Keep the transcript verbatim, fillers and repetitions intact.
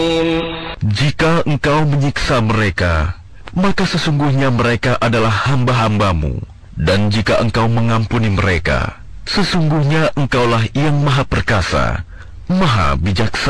Jika engkau menyiksa mereka, maka sesungguhnya mereka adalah hamba-hambamu. Dan jika engkau mengampuni mereka, sesungguhnya engkaulah yang maha perkasa, maha bijaksana.